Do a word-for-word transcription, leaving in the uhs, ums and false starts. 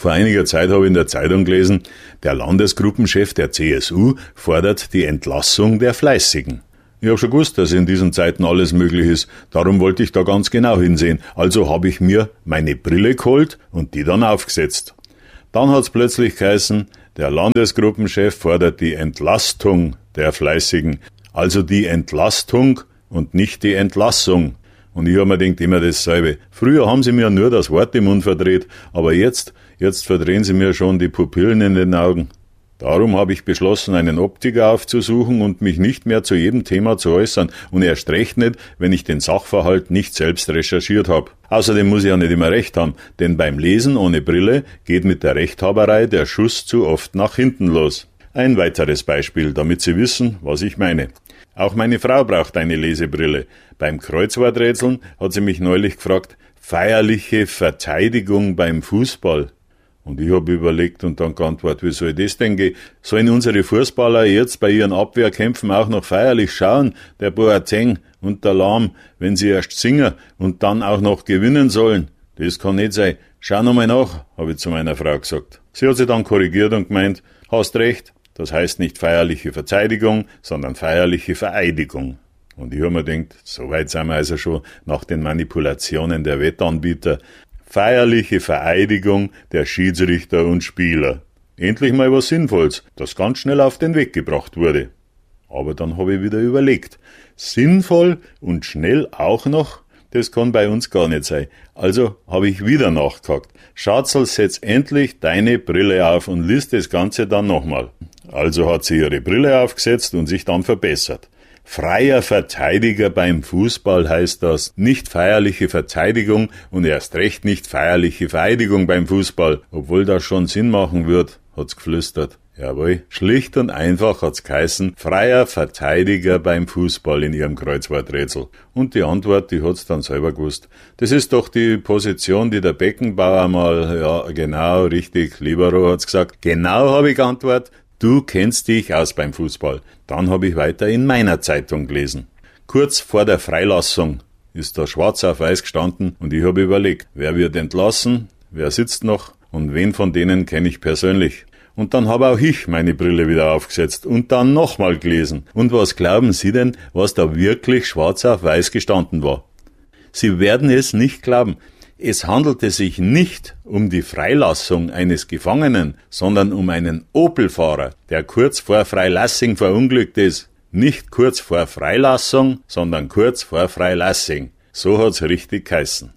Vor einiger Zeit habe ich in der Zeitung gelesen, der Landesgruppenchef der C S U fordert die Entlassung der Fleißigen. Ich habe schon gewusst, dass in diesen Zeiten alles möglich ist, darum wollte ich da ganz genau hinsehen. Also habe ich mir meine Brille geholt und die dann aufgesetzt. Dann hat's plötzlich geheißen, der Landesgruppenchef fordert die Entlastung der Fleißigen. Also die Entlastung und nicht die Entlassung. Und ich habe mir gedacht, immer dasselbe. Früher haben sie mir nur das Wort im Mund verdreht, aber jetzt, jetzt verdrehen sie mir schon die Pupillen in den Augen. Darum habe ich beschlossen, einen Optiker aufzusuchen und mich nicht mehr zu jedem Thema zu äußern und erst recht nicht, wenn ich den Sachverhalt nicht selbst recherchiert habe. Außerdem muss ich ja nicht immer recht haben, denn beim Lesen ohne Brille geht mit der Rechthaberei der Schuss zu oft nach hinten los. Ein weiteres Beispiel, damit Sie wissen, was ich meine. Auch meine Frau braucht eine Lesebrille. Beim Kreuzworträtseln hat sie mich neulich gefragt, feierliche Verteidigung beim Fußball. Und ich habe überlegt und dann geantwortet, wie soll das denn gehen? Sollen unsere Fußballer jetzt bei ihren Abwehrkämpfen auch noch feierlich schauen, der Boateng und der Lahm, wenn sie erst singen und dann auch noch gewinnen sollen? Das kann nicht sein. Schau noch mal nach, habe ich zu meiner Frau gesagt. Sie hat sich dann korrigiert und gemeint, hast recht, das heißt nicht feierliche Verteidigung, sondern feierliche Vereidigung. Und ich habe mir gedacht, so weit sind wir also schon nach den Manipulationen der Wettanbieter. Feierliche Vereidigung der Schiedsrichter und Spieler. Endlich mal was Sinnvolles, das ganz schnell auf den Weg gebracht wurde. Aber dann habe ich wieder überlegt, sinnvoll und schnell auch noch, das kann bei uns gar nicht sein. Also habe ich wieder nachgehakt. Schatzel, setz endlich deine Brille auf und lies das Ganze dann nochmal. Also hat sie ihre Brille aufgesetzt und sich dann verbessert. Freier Verteidiger beim Fußball heißt das, nicht feierliche Verteidigung und erst recht nicht feierliche Vereidigung beim Fußball, obwohl das schon Sinn machen wird, hat's geflüstert. Jawohl, schlicht und einfach hat's geheißen, freier Verteidiger beim Fußball in ihrem Kreuzworträtsel. Und die Antwort, die hat's dann selber gewusst. Das ist doch die Position, die der Beckenbauer mal, ja genau, richtig, Libero hat's gesagt. Genau, habe ich geantwortet. Du kennst dich aus beim Fußball. Dann habe ich weiter in meiner Zeitung gelesen. Kurz vor der Freilassung ist da schwarz auf weiß gestanden und ich habe überlegt, wer wird entlassen, wer sitzt noch und wen von denen kenne ich persönlich. Und dann habe auch ich meine Brille wieder aufgesetzt und dann nochmal gelesen. Und was glauben Sie denn, was da wirklich schwarz auf weiß gestanden war? Sie werden es nicht glauben. Es handelte sich nicht um die Freilassung eines Gefangenen, sondern um einen Opel-Fahrer, der kurz vor Freilassing verunglückt ist. Nicht kurz vor Freilassung, sondern kurz vor Freilassing. So hat's richtig geheißen.